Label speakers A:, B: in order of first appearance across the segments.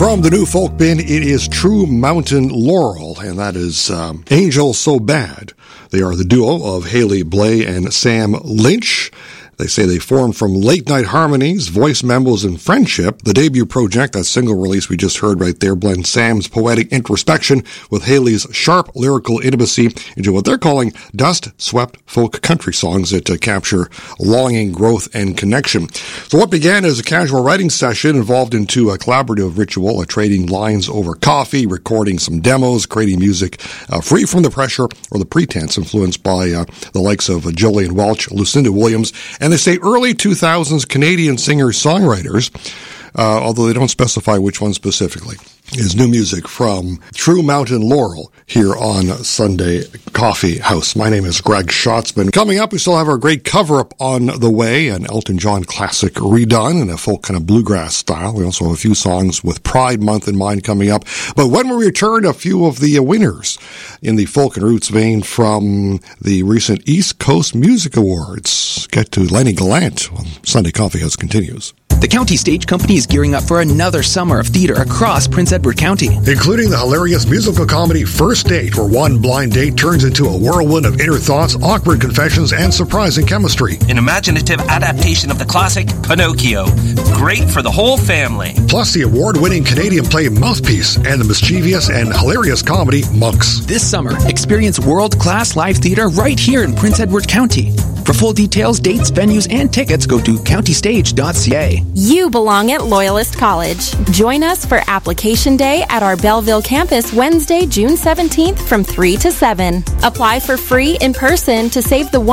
A: From the new folk bin, it is True Mountain Laurel, and that is Angel So Bad. They are the duo of Haley Blay and Sam Lynch. They say they formed from late-night harmonies, voice memos, and friendship. The debut project, that single release we just heard right there, blends Sam's poetic introspection with Haley's sharp lyrical intimacy into what they're calling dust-swept folk country songs that capture longing, growth, and connection. So what began as a casual writing session evolved into a collaborative ritual, trading lines over coffee, recording some demos, creating music free from the pressure or the pretense influenced by the likes of Jolene Welch, Lucinda Williams, and they say early 2000s Canadian singers-songwriters, although they don't specify which one specifically, is new music from True Mountain Laurel here on Sunday Coffee House. My name is Greg Schatzman. Coming up, we still have our great cover-up on the way, an Elton John classic redone in a folk kind of bluegrass style. We also have a few songs with Pride Month in mind coming up. But when we return, a few of the winners in the folk and roots vein from the recent East Coast Music Awards. Get to Lenny Gallant when Sunday Coffee House continues.
B: The County Stage Company is gearing up for another summer of theater across Prince Edward County.
A: Including the hilarious musical comedy First Date, where one blind date turns into a whirlwind of inner thoughts, awkward confessions, and surprising chemistry.
C: An imaginative adaptation of the classic Pinocchio. Great for the whole family.
A: Plus the award-winning Canadian play Mouthpiece and the mischievous and hilarious comedy Monks.
B: This summer, experience world-class live theater right here in Prince Edward County. For full details, dates, venues, and tickets, go to countystage.ca.
D: You belong at Loyalist College. Join us for Application Day at our Belleville campus Wednesday, June 17th from 3 to 7. Apply for free in person to save the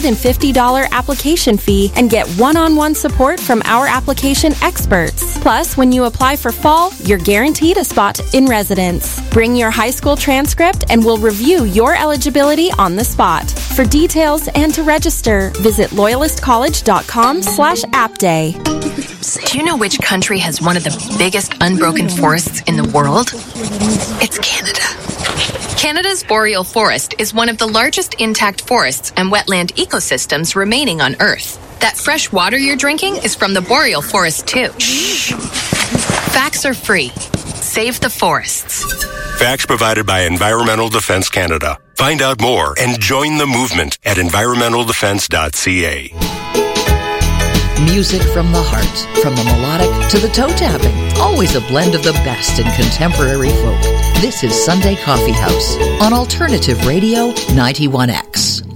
D: $150 application fee and get one-on-one support from our application experts. Plus, when you apply for fall, you're guaranteed a spot in residence. Bring your high school transcript and we'll review your eligibility on the spot. For details and to register, visit loyalistcollege.com/appday.
E: Do you know which country has one of the biggest unbroken forests in the world? It's Canada. Canada's boreal forest is one of the largest intact forests and wetland ecosystems remaining on Earth. That fresh water you're drinking is from the boreal forest too. Shh. Facts are free. Save the forests.
F: Facts provided by Environmental Defence Canada. Find out more and join the movement at environmentaldefence.ca.
G: Music from the heart, from the melodic to the toe tapping. Always a blend of the best in contemporary folk. This is Sunday Coffee House on Alternative Radio 91X.